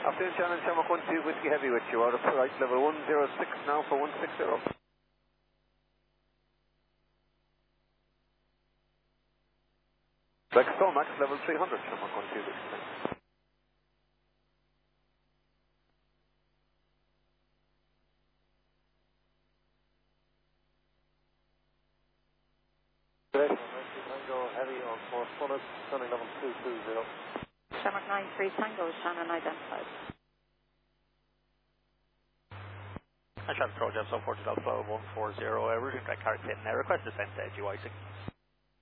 Afternoon, Shannon, Shamrock 12 Whiskey Heavy with you. Out of right, level 106 now for 160. Like Max level 300, Shamrock 12 Whiskey. Tango Heavy on for Summit, turning level 220. Shamrock 93 Tango, Shannon identified. I tried to throw Jeff so 40 Alpha 140, routing direct carry pin, request descent to GY6.